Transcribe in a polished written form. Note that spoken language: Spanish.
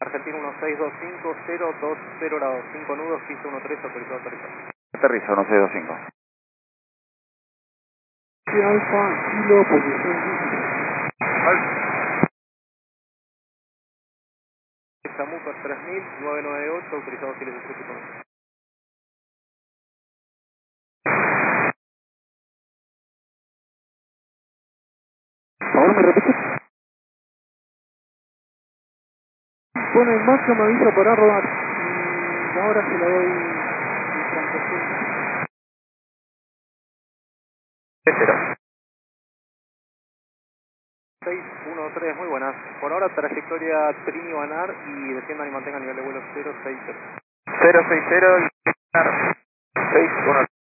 Argentina 1625, 020 grados, 5 nudos, 1513, autorizado a aterrizar. Aterriza 1625. Sí, Alfa, kilo, posición. Chamuca 3000, 998, autorizado silencio tráfico. Ahora me repite. Bueno, el máximo me avisa para rodar. Ahora se la doy en franco. 0. 613, muy buenas. Por ahora trayectoria Trini Banar y desciendan y mantengan nivel de vuelo 060. 060 y 610.